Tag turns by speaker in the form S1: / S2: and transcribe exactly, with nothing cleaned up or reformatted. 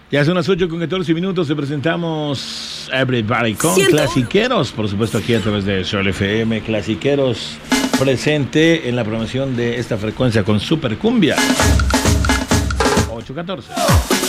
S1: Ya son las ocho con catorce minutos, te presentamos Everybody con
S2: Siento.
S1: Clasiqueros, por supuesto aquí a través de Sol F M, Clasiqueros presente en la promoción de esta frecuencia con Super Cumbia. ocho catorce.